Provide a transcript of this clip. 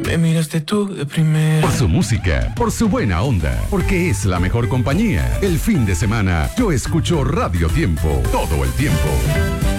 Me miraste tú de primera. Por su música, por su buena onda, porque es la mejor compañía. El fin de semana yo escucho Radio Tiempo todo el tiempo.